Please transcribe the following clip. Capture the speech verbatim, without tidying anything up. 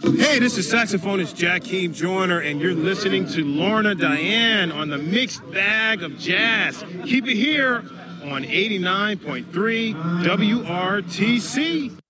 Hey, this is saxophonist Jakeem Joyner, and you're listening to Lorna Diane on the Mixed Bag of Jazz. Keep it here on eighty-nine point three W R T C.